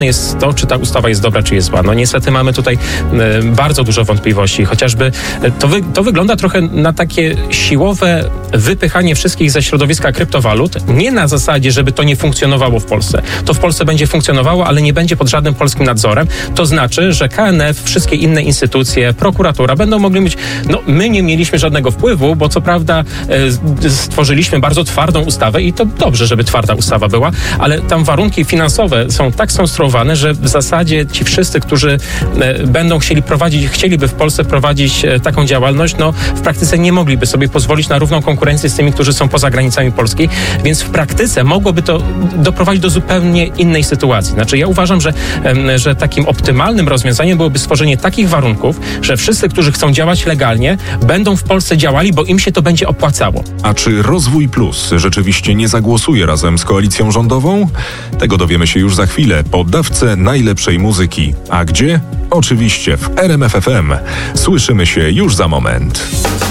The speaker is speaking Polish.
jest to, czy ta ustawa jest dobra, czy jest zła. No niestety mamy tutaj bardzo dużo wątpliwości. Chociażby to wygląda trochę na takie siłowe wypychanie wszystkich ze środowiska kryptowalut. Nie na zasadzie, żeby to nie funkcjonowało w Polsce. To w Polsce będzie funkcjonowało, ale nie będzie pod żadnym polskim nadzorem. To znaczy, że KNF, wszystkie inne instytucje, prokuratura będą mogli mieć... No my nie mieliśmy żadnego wpływu, bo co prawda stworzyliśmy bardzo twardą ustawę i to dobrze, żeby twarda ustawa była, ale tam warunki finansowe są tak skonstruowane, że w zasadzie ci wszyscy, którzy będą chcieliby w Polsce prowadzić taką działalność, no w praktyce nie mogliby sobie pozwolić na równą konkurencję z tymi, którzy są poza granicami Polski, więc w praktyce mogłoby to doprowadzić do zupełnie innej sytuacji. Znaczy ja uważam, że takim optymalnym rozwiązaniem byłoby stworzenie takich warunków, że wszyscy, którzy chcą działać legalnie, będą w Polsce działali, bo im się to będzie opłacało. A czy Rozwój Plus rzeczywiście nie zagłosuje razem z koalicją rządową? Tego dowiemy się już za chwilę po dawce najlepszej muzyki. A gdzie? Oczywiście w RMF FM. Słyszymy się już za moment.